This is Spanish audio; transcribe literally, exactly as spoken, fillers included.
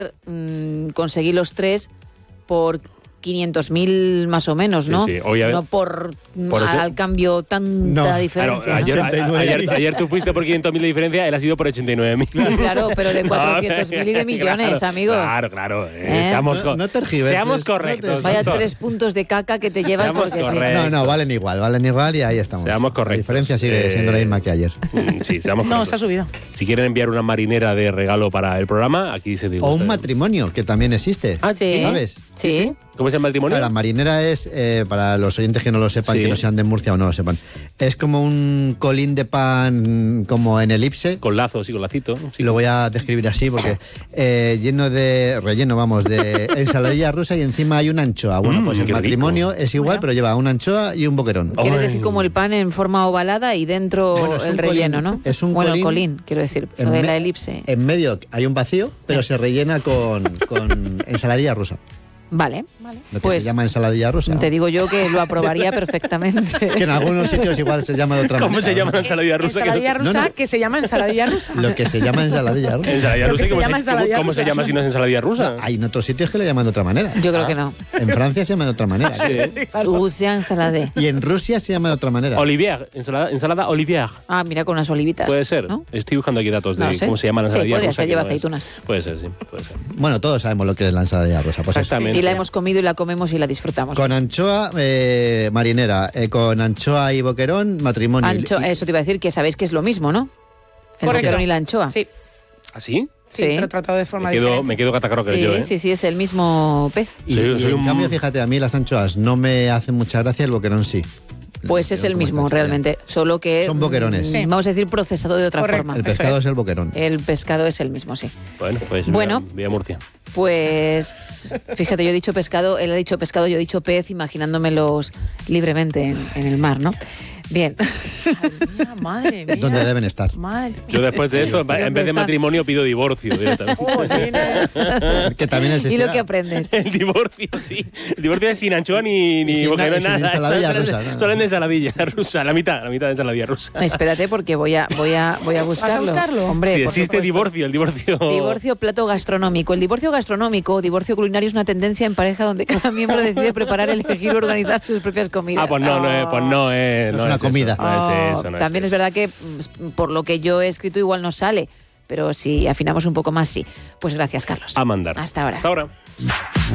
mmm, conseguí los tres por quinientos mil más o menos, ¿no? Sí, sí. Hoy, a ver, no por, por al eso, cambio tanta no. diferencia. Claro, ayer, ¿no? a, ayer, ayer tú fuiste por quinientos mil de diferencia, él ha sido por ochenta y nueve mil. Sí, claro, pero de cuatrocientos mil y de millones, claro, amigos. Claro, claro. Eh, ¿Eh? Seamos, No, no tergiverses, seamos no correctos. Vaya doctor. tres puntos de caca que te llevas Seamos porque sí. correctos. No, no, valen igual, valen igual y ahí estamos. Seamos correctos. La diferencia sigue Eh, siendo la misma que ayer. Mm, Sí, seamos No, correctos. se ha subido. Si quieren enviar una marinera de regalo para el programa, aquí se dice. O un matrimonio, que también existe. Ah, Sí. ¿Sabes? Sí. ¿Cómo se llama el matrimonio? La marinera es, eh, para los oyentes que no lo sepan, Sí. que no sean de Murcia o no lo sepan, es como un colín de pan como en elipse. Con lazos y con lacito. Sí. Lo voy a describir así porque eh, lleno de relleno, vamos, de ensaladilla rusa y encima hay una anchoa. Bueno, Mm, pues el qué matrimonio es igual, pero lleva una anchoa y un boquerón. Quieres Ay. decir como el pan en forma ovalada y dentro Bueno, es el un relleno, colín, ¿no? es un bueno, colín colín, quiero decir, En lo de me- la elipse. En medio hay un vacío, pero se rellena con, con ensaladilla rusa. Vale. Lo que Pues se llama ensaladilla rusa. te digo yo que lo aprobaría perfectamente. Que en algunos sitios igual se llama de otra ¿Cómo manera. se llama la ensaladilla rusa? Que no Ensaladilla sé. rusa, No, no. que se llama ensaladilla rusa. Lo que se llama ensaladilla rusa. ¿Ensaladilla Lo rusa? que se ¿Cómo, llama se, ensaladilla ¿cómo se rusa. llama si no es ensaladilla rusa? Hay en otros sitios que le llaman de otra manera. Yo creo que no. En Francia se llama de otra manera. Rusia ensaladé. Y en Rusia se llama de otra manera. Olivier, ensalada, ensalada Olivier. Ah, mira, con unas olivitas. Puede ser. ¿no? Estoy buscando aquí datos de No sé. cómo se llama la Sí, ensaladilla podría rusa. ser, que lleva no es. aceitunas. Puede ser, sí, puede ser. Bueno, todos sabemos lo que es la ensaladilla rusa. Pues eso. Exactamente. Y la hemos comido y la comemos y la disfrutamos. Con anchoa eh, marinera, eh, con anchoa y boquerón, matrimonio. Ancho, Y- eso te iba a decir que sabéis que es lo mismo, ¿no? El Correcto. boquerón y la anchoa. Sí, ¿Ah, sí? sí, Sí. pero tratado de forma Me quedo, diferente. me quedo catacroker Sí, yo, ¿eh? sí, sí, es el mismo pez. Y, Sí, y soy en un- cambio, fíjate, a mí las anchoas no me hacen mucha gracia, el boquerón sí. Pues es el ¿Cómo mismo, está? realmente. Solo que. Son boquerones. mm, Sí. Vamos a decir procesado de otra Correcto. forma. El Eso pescado es. es el boquerón. El pescado es el mismo, sí. Bueno, pues Bueno. Vía, vía Murcia. Pues fíjate, yo he dicho pescado, él ha dicho pescado, yo he dicho pez, imaginándomelos libremente en, en el mar, ¿no? Bien. Mía, madre mía. Donde deben estar. Madre mía. Yo después de esto, en vez de están? matrimonio, pido divorcio directamente. Jolines. Que también ¿Y existirá. lo que aprendes? El divorcio, sí. El divorcio es sin anchoa ni, ni sin boquerón, nada, y sin nada. ensaladilla Solo- rusa, nada. Solo en ensaladilla rusa, la mitad, la mitad de ensaladilla rusa. Espérate, porque voy a, voy a, voy a buscarlo. buscarlo? Hombre, Si por existe supuesto. divorcio, el divorcio. Divorcio plato gastronómico. El divorcio gastronómico o divorcio culinario es una tendencia en pareja donde cada miembro decide preparar, elegir o organizar sus propias comidas. Ah, pues no, no es, pues no es, No es no una eso, comida. no es Oh, eso, no también es, eso. verdad que mm, por lo que yo he escrito igual no sale, pero si afinamos un poco más sí. Pues gracias, Carlos. A mandar. Hasta ahora. Hasta ahora.